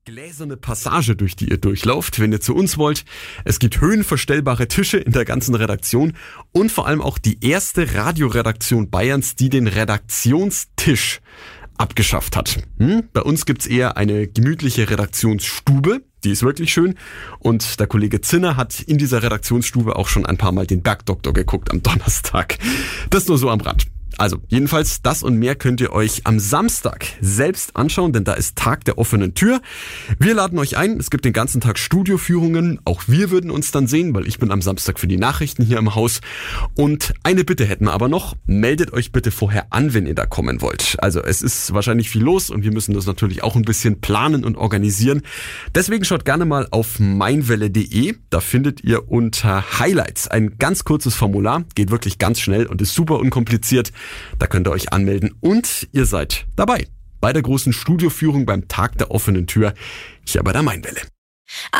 gläserne Passage, durch die ihr durchlauft, wenn ihr zu uns wollt. Es gibt höhenverstellbare Tische in der ganzen Redaktion und vor allem auch die erste Radioredaktion Bayerns, die den Redaktionstisch abgeschafft hat. Bei uns gibt's eher eine gemütliche Redaktionsstube, die ist wirklich schön, und der Kollege Zinner hat in dieser Redaktionsstube auch schon ein paar Mal den Bergdoktor geguckt am Donnerstag. Das nur so am Rand. Also jedenfalls das und mehr könnt ihr euch am Samstag selbst anschauen, denn da ist Tag der offenen Tür. Wir laden euch ein, es gibt den ganzen Tag Studioführungen, auch wir würden uns dann sehen, weil ich bin am Samstag für die Nachrichten hier im Haus. Und eine Bitte hätten wir aber noch, meldet euch bitte vorher an, wenn ihr da kommen wollt. Also es ist wahrscheinlich viel los und wir müssen das natürlich auch ein bisschen planen und organisieren. Deswegen schaut gerne mal auf meinwelle.de, da findet ihr unter Highlights ein ganz kurzes Formular, geht wirklich ganz schnell und ist super unkompliziert. Da könnt ihr euch anmelden und ihr seid dabei bei der großen Studioführung beim Tag der offenen Tür hier bei der Mainwelle.